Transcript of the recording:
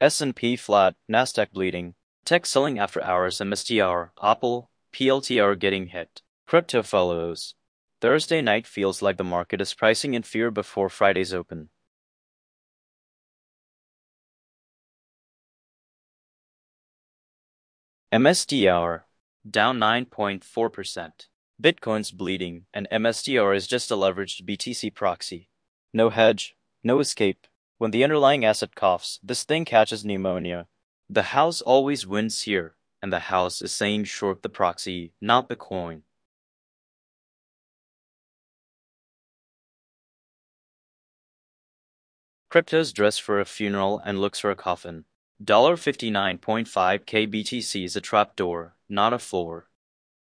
S&P flat, Nasdaq bleeding. Tech selling after hours, MSTR, Apple, PLTR getting hit. Crypto follows. Thursday night feels like the market is pricing in fear before Friday's open. MSTR down 9.4%. Bitcoin's bleeding, and MSTR is just a leveraged BTC proxy. No hedge, no escape. When the underlying asset coughs, this thing catches pneumonia. The house always wins here, and the house is saying short the proxy, not the coin. Crypto's dressed for a funeral and looks for a coffin. $59.5K BTC is a trapdoor, not a floor.